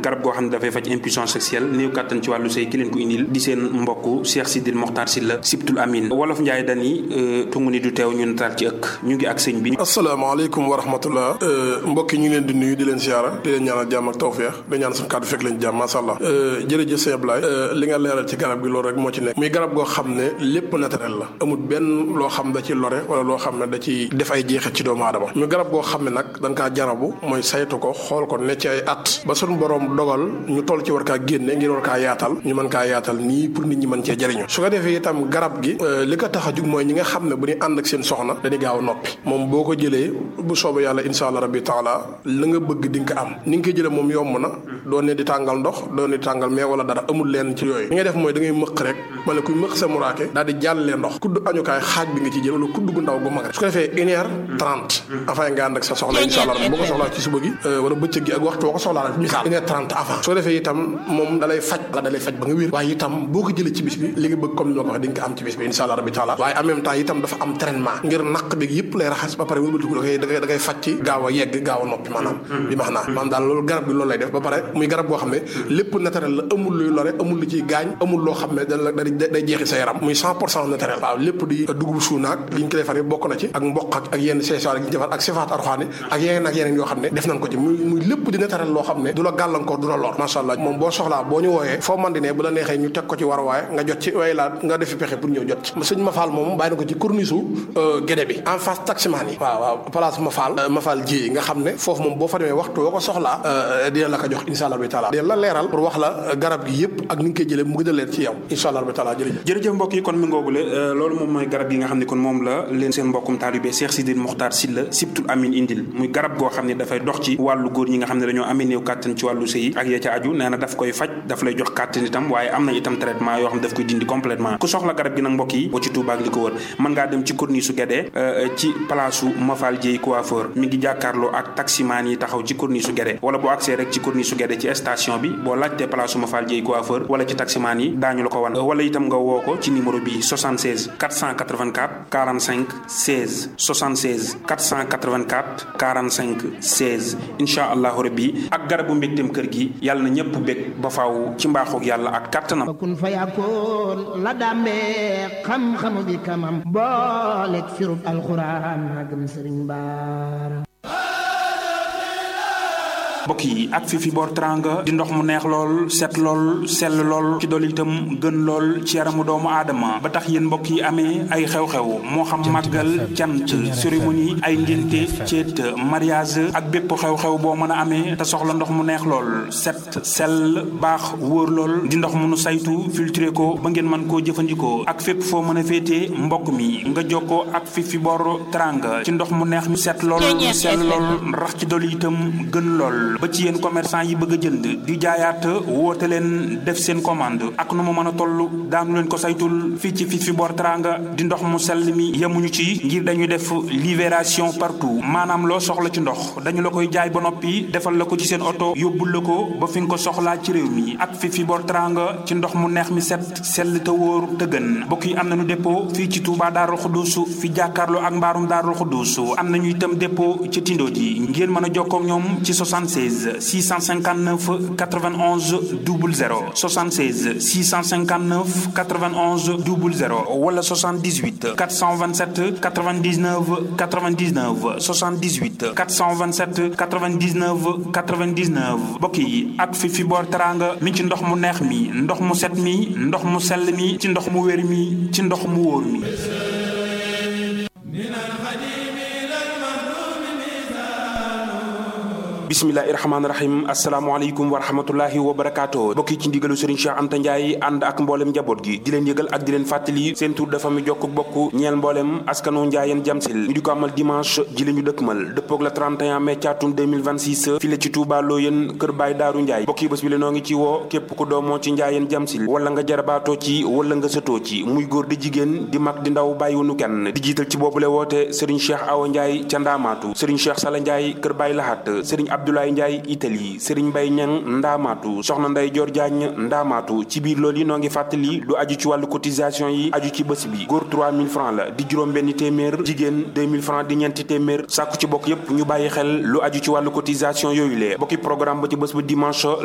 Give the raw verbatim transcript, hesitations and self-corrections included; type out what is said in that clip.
garab goo xam ne dafay faj impuissance sexuelle néew kàttan ci wàllu sëy ki leen ko indil di seen mbokk Cheikh Sidil Mokhtar Sylla Sibtul Amin. wolof Njaay dani tungu ni du teew ñu nataal ci ëkk ñu ngi ak sëñ bi. asalaamaaleykum wa rahmatullah mbokk yi ñu ngi leen di nuyu di leen siyaara di leen ñaanal jàmm ak tawfeex di ñaan suñu kàddu fekk leen jàmm masha Allah. jërëjëf sëñ Ablaye li nga leeral ci garab gi loolu rek moo ci nekk muy garab goo xam ne lépp naturel la amul benn loo xam da ci lore wala loo xam ne da ci def ay jeexit ci doomu aadama muy garab goo xam ne nag dañ kaa jarabu mooy saytu ko xool ko ne ci ay at ba suñu borom dogal ñu toll ci war kaa génne ngir war kaa yaatal ñu mën kaa yaatal nii pour nit ñi mën cee jëriñu su ko defee itam garab gi li ko tax a jug mooy ñi nga xam ne bu ñu ànd ak seen soxna dañuy gaaw a noppi moom boo ko jëlee bu soobee yàlla insha Allah rabbi taala la nga bëgg di nga ko am ni nga ko jëlee moom yomb na doo ne di tàngal ndox doo ne di tàngal mais wala dara amul leen ci yooyu li ngay def mooy da ngay mëq rek wala kuy mëq sa muraake daal di jàllalee ndox kudd añukaay xaaj bi nga ci jël wala kudd gu ndaw gu mag rek su ko defee une heure trente avant nga ànd ak sa soxna insha Allah boo ko soxlaa ci suba gi wala bëccëg gi ak waxtu boo ko soxlaa rek misaal une heure trente avant soo defee itam moom dalay faj la dalay faj ba nga wér waaye itam boo ko jëlee ci bis bi li nga bëgg comme ni ma ko waxee di nga ko am ci bis bi insha Allah rabbi taala waaye en même temps itam dafa am traitement ngir naq bi yëpp lay raxas ba pare wëlbatiku da koy da koy da koy faj ci gaaw a yegg gaaw a noppi maanaam bi max naa maanaam daal loolu garab bi loolu lay def ba pare muy garab boo xam ne lépp naturel la amul luy lore amul lu ciy gaañ amul loo xam ne da day jeexi sa yaram muy cent pour cent naturel waaw lépp di dugub suunaak li ñu ko defaree bokk na ci ak mboq ak ak yenn seesaar yi ñu defar ak sifaat arxaani ak yeneen ak yeneen yoo xam ne def nañ ko ci muy muy lépp di naturel loo xam ne du la gàllankoor du la lor masha Allah moom boo soxlaa boo ñu wooyee foo man di ne bu la neexee ñu teg ko ci war waaye nga jot ci way laa nga defi pexe pour ñëw jot ci sëñ Mafal moom bàyyi na ko ci corniche gédé bi en face taximaan yi waaw waaw place Mafal Mafal ji nga xam ne foofu moom boo fa demee waxtu boo ko soxlaa dina la ko jox insha Allah bi taala dina la leeral pour wax la garab gi yëpp ak ni nga koy jëlee mu gën a leer ci yow insha Allah bi taala jërëjëf jërëjëf mbokk yi kon mi ngoogule loolu moom mooy garab gi nga xam ne kon moom la leen seen mbokkum taalibe Cheikh Sidil Mokhtar Sylla Sibtul Amin indil muy garab goo xam ne dafay dox ci wàllu góor ñi nga xam ne dañoo amee néew kàttan ci wàllu sëy ak ya ca aju nee na daf koy faj daf lay jox kàttan itam waaye am na itam traitement yoo xam ne daf koy dindi complètement ku soxla garab gi nag mbokk yi boo ci Touba ak li ko wër mën ngaa dem ci corniche su Guédé ci place su Mafal Dieye coiffeur mi ngi jàkkaarloo ak taximaan yi taxaw ci corniche su Guédé wala boo accès rek ci corniche su Guédé ci station bi boo laajtee place su Mafal Dieye coiffeur wala ci taximaan yi daañu la ko wan wala itam nga woo ko ci numéro bi soixante-seize quatre cent quatre-vingt-quatre quarante-cinq seize soixante-seize quatre cent quatre-vingt-quatre quarante-cinq seize incha allahu rabbi ak garabu mbégteem kër gi yàlla na ñëpp bég ba faaw ci mbaaxoog yàlla ak kàttanam kun fa yakun la dàmbee xam-xamu bi kamam booleeg firub alxuraan magam sëriñ baara mbokk yi ak fi fi boor teranga di ndox mu neex lool set lool sell lool ci dool itam gën lool ci yaramu doomu aadama ba tax yéen mbokk yi amee ay xew-xew moo xam màggal cant cérémonie ay ngénte ceet mariage ak bépp xew-xew boo mën a amee te soxla ndox mu neex lool set sell baax wóor lool di ndox mu nu saytu filtré ko ba ngeen mën koo jëfandikoo ak fépp foo mën a féetee mbokk mi nga jokkoo ak fi fi boor teranga ci ndox mu neex mi set lool sell lool rax ci dool itam gën lool ba ci yéen commerçant yi bëgg a jënd di jaayaat woote leen def seen commande ak nu mu mën a toll daanu leen ko saytul fii ci fi fi boor teranga di ndox mu sell mi yemuñu ci ngir dañuy def livraison partout maanaam loo soxla ci ndox dañu la koy jaay ba noppi defal la ko ci seen oto yóbbul la ko ba fi nga ko soxlaa ci réew mi ak fi fi boor teranga ci ndox mu neex mi set sell te wóor te gën mbokk yi am nañu dépôt fii ci Touba Darou Khoudoss fi jàkkaarloo ak mbaarum Darou Khoudoss am nañu itam dépôt ci Tindo ji ngeen mën a jokkoo ak ñoom ci soixante-seize six cent cinquante-neuf quatre-vingt-onze zéro zéro soixante-seize six cent cinquante-neuf quatre-vingt-onze zéro zéro wala soixante-dix-huit quatre cent vingt-sept quatre-vingt-dix-neuf quatre-vingt-dix-neuf soixante-dix-huit quatre cent vingt-sept quatre-vingt-dix-neuf quatre-vingt-dix-neuf mbokk yi ak fi fi boor teranga mi ci ndox mu neex mi ndox mu set mi ndox mu sell mi ci ndox mu wér mi ci ndox mu wóor mi bismillahi rahmaani rahim asalaamaaleykum wa rahmatullahi wa barakaatu bokki ci ndigalu Serigne Cheikh Anta Ndiaye ànd ak mboolem njaboot gi di leen yëgal ak di leen fàttali seen tur dafa mi jokk bokk ñeel mboolem askanu Ndiayeen Jamsil ñu di ko amal dimanche ji la ñu dëkkmal dëppoog la trente et un mai caatum deux mille vingt-six fi la ci Touba Loyeen kër Baay Daaru Ndiaye bokki bés bi la noo ngi ci woo képp ku doomoo ci Ndiayeen Jamsil wala nga jarabaatoo ci wala nga sëtoo ci muy góor di jigéen di mag di ndaw bàyyiwunu kenn di jiital ci boobule woote Serigne Cheikh Awa Ndiaye ca Ndaamaatu Serigne Cheikh Sala Ndiaye kër Baay Lahat Serigne Abdoulaye Ndiaye Italie Serigne Mbaye Niang Ndaamaatu soxna Ndey Joor Jaañ Ndaamaatu ci biir loolu yi noo ngi fàttali lu aju ci wàllu cotisation yi aju ci bés bi góor trois mille francs la di juróom benn téeméer jigéen deux mille francs di ñeenti téeméer sàkku ci bokk yépp ñu bàyyi xel lu aju ci wàllu cotisation yooyu lee bokki programme ba ci bés ba dimanche